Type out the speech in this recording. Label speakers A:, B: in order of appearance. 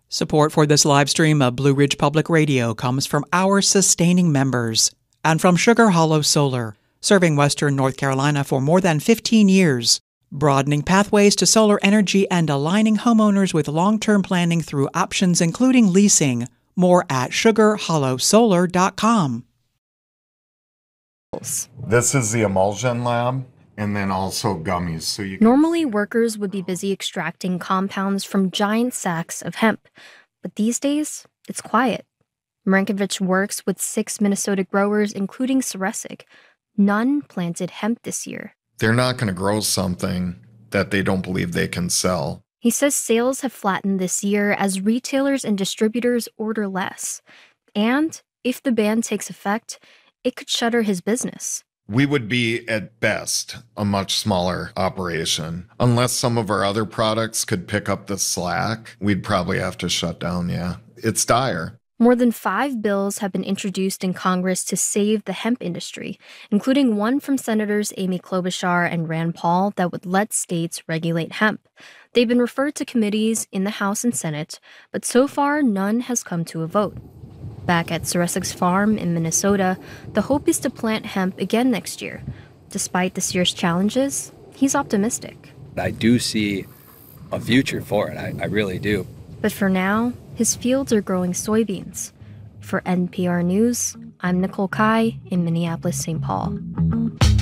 A: Support for this live stream of Blue Ridge Public Radio comes from our sustaining members and from Sugar Hollow Solar, serving Western North Carolina for more than 15 years, broadening pathways to solar energy and aligning homeowners with long-term planning through options including leasing. More at sugarhollowsolar.com.
B: This is the emulsion lab, and then also gummies. So
C: Normally, workers would be busy extracting compounds from giant sacks of hemp, but these days, it's quiet. Marinkovich works with 6 Minnesota growers, including Saresic. None planted hemp this year.
B: They're not going to grow something that they don't believe they can sell.
C: He says sales have flattened this year as retailers and distributors order less. And if the ban takes effect, it could shutter his business.
B: We would be, at best, a much smaller operation. Unless some of our other products could pick up the slack, we'd probably have to shut down, yeah. It's dire.
C: More than 5 bills have been introduced in Congress to save the hemp industry, including one from Senators Amy Klobuchar and Rand Paul that would let states regulate hemp. They've been referred to committees in the House and Senate, but so far none has come to a vote. Back at Saresic's farm in Minnesota, the hope is to plant hemp again next year. Despite this year's challenges, he's optimistic.
D: I do see a future for it. I really do.
C: But for now, his fields are growing soybeans. For NPR News, I'm Nicole Kai in Minneapolis, St. Paul.